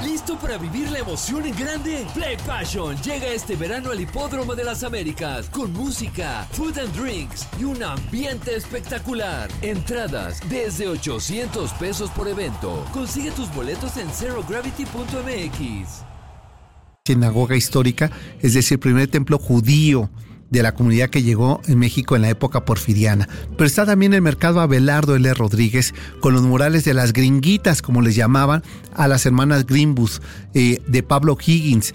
¿Listo para vivir la emoción en grande? Play Passion llega este verano al Hipódromo de las Américas con música, food and drinks y un ambiente espectacular. Entradas desde $800 por evento. Consigue tus boletos en zerogravity.mx. Sinagoga histórica, es decir, primer templo judío de la comunidad que llegó en México en la época porfiriana. Pero está también el mercado Abelardo L. Rodríguez, con los murales de las gringuitas, como les llamaban a las hermanas Greenbus, de Pablo Higgins,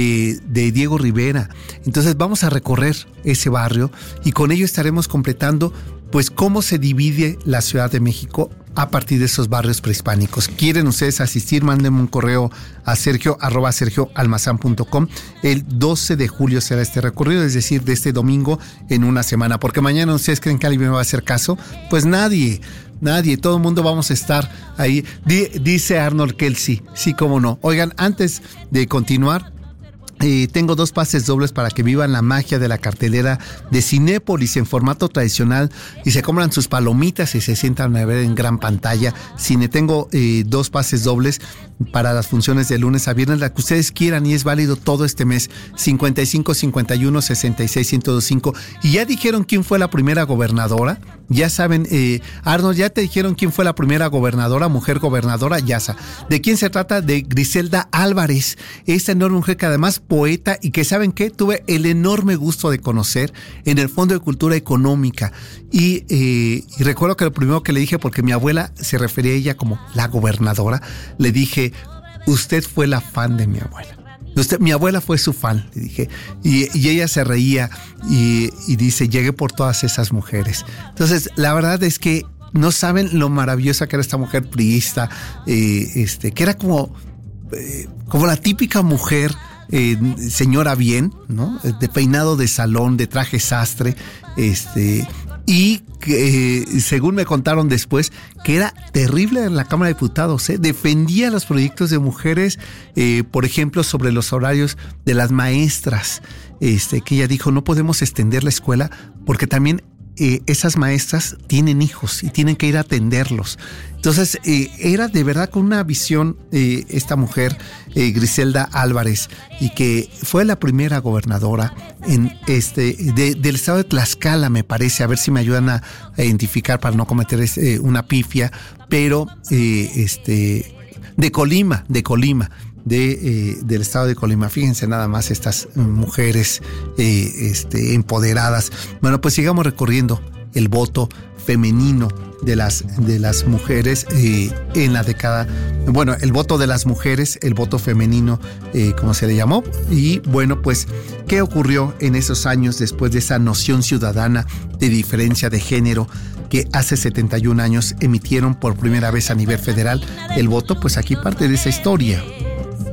de Diego Rivera. Entonces vamos a recorrer ese barrio y con ello estaremos completando pues cómo se divide la Ciudad de México a partir de esos barrios prehispánicos. ¿Quieren ustedes asistir? Mándenme un correo a sergio@sergioalmazan.com. El 12 de julio será este recorrido, es decir, de este domingo en una semana. Porque mañana ustedes creen que alguien me va a hacer caso. Pues nadie, todo el mundo vamos a estar ahí. Dice Arnold Kelsey, sí, cómo no. Oigan, antes de continuar, tengo 2 pases dobles para que vivan la magia de la cartelera de Cinépolis en formato tradicional y se compran sus palomitas y se sientan a ver en gran pantalla. Tengo 2 pases dobles para las funciones de lunes a viernes, la que ustedes quieran, y es válido todo este mes. 55 51 66 1025. Y ya dijeron quién fue la primera gobernadora. Ya saben, Arnold, ya te dijeron quién fue la primera gobernadora, mujer gobernadora. Yasa. ¿De quién se trata? De Griselda Álvarez, esta enorme mujer que además poeta y que, ¿saben qué? Tuve el enorme gusto de conocer en el Fondo de Cultura Económica. Y recuerdo que lo primero que le dije, porque mi abuela se refería a ella como la gobernadora, le dije, usted fue la fan de mi abuela. Mi abuela fue su fan, le dije, y ella se reía y dice, llegué por todas esas mujeres. Entonces, la verdad es que no saben lo maravillosa que era esta mujer priista, que era como la típica mujer, señora bien, ¿no? De peinado de salón, de traje sastre, y que, según me contaron después, que era terrible en la Cámara de Diputados, defendía los proyectos de mujeres, por ejemplo, sobre los horarios de las maestras, que ella dijo, no podemos extender la escuela porque también esas maestras tienen hijos y tienen que ir a atenderlos. Entonces, era de verdad con una visión, esta mujer, Griselda Álvarez, y que fue la primera gobernadora en del estado de Tlaxcala, me parece, a ver si me ayudan a identificar para no cometer una pifia, pero de Colima, del estado de Colima. Fíjense nada más estas mujeres empoderadas. Bueno, pues sigamos recorriendo el voto femenino de las mujeres en la década, bueno, el voto de las mujeres, el voto femenino, como se le llamó. Y bueno, pues, ¿qué ocurrió en esos años después de esa noción ciudadana de diferencia de género que hace 71 años emitieron por primera vez a nivel federal el voto? Pues aquí parte de esa historia.